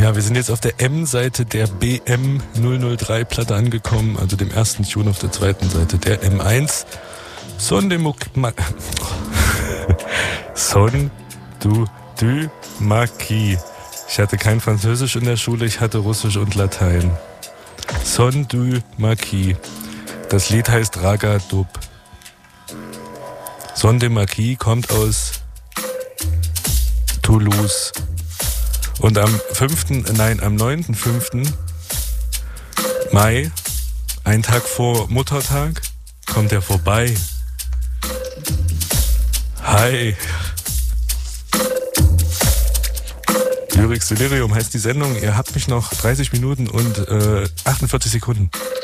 Ja, wir sind jetzt auf der M-Seite der BM003-Platte angekommen, also dem ersten Tune auf der zweiten Seite der M1. Son du Maquis. Ich hatte kein Französisch in der Schule, ich hatte Russisch und Latein. Son du Maquis. Das Lied heißt Raga Dub. Son du Maquis kommt aus Toulouse. Und am 9.5. Mai, einen Tag vor Muttertag, kommt er vorbei. Hi. Lyrics Delirium heißt die Sendung. Ihr habt mich noch 30 Minuten und 48 Sekunden.